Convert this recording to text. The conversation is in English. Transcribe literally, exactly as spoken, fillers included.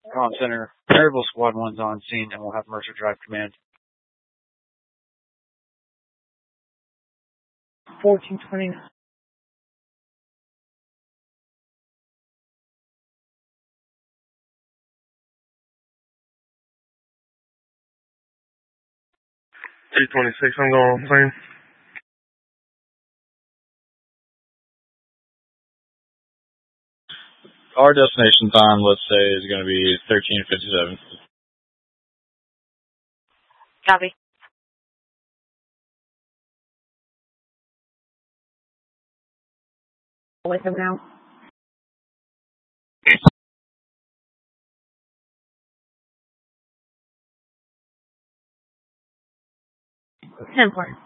Comm Center. Variable Squad one's on scene, and we'll have Mercer drive command. fourteen twenty-nine. two twenty-six, I'm going on plane. Our destination time, let's say, is going to be thirteen fifty-seven. Copy. With him now. ten four.